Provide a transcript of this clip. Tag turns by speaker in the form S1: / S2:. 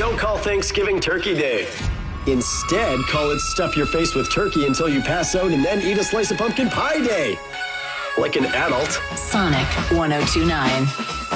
S1: Don't call Thanksgiving Turkey Day. Instead, call it Stuff Your Face with Turkey Until You Pass Out and Then Eat a Slice of Pumpkin Pie Day. Like an adult.
S2: Sonic 102.9.